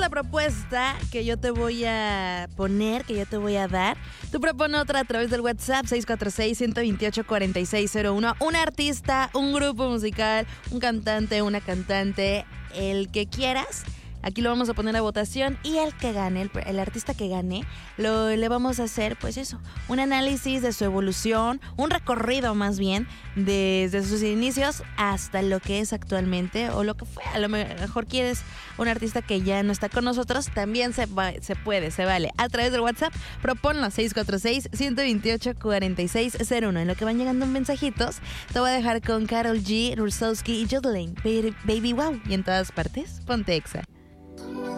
la propuesta que yo te voy a poner, que yo te voy a dar. Tú propone otra a través del WhatsApp 646-128-4601. Un artista, un grupo musical, un cantante, una cantante, el que quieras. Aquí lo vamos a poner a votación y el que gane, el artista que gane, le vamos a hacer, pues eso, un análisis de su evolución, un recorrido más bien, desde sus inicios hasta lo que es actualmente o lo que fue. A lo mejor quieres un artista que ya no está con nosotros, también se puede, se vale. A través del WhatsApp, proponlo 646-128-4601. En lo que van llegando mensajitos, te voy a dejar con Karol G, Rusowski y Jodelaine, Baby Wow. Y en todas partes, ponte Exa.